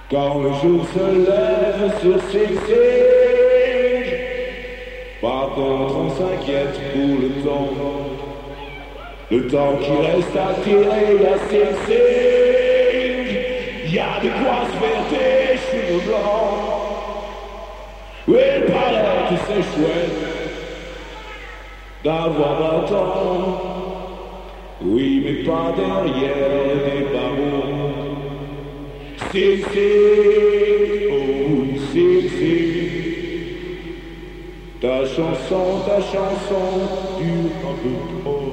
Quand le jour se lève sur Sing Sing, par contre on s'inquiète pour le temps qui reste à tirer à Sing Sing. Y a de quoi se faire des cheveux blancs. Oui, il paraît que c'est chouette d'avoir 20 ans. Oui, mais pas derrière des barreaux. Sing, sing, oh, sing, sing. Ta chanson dure un peu trop.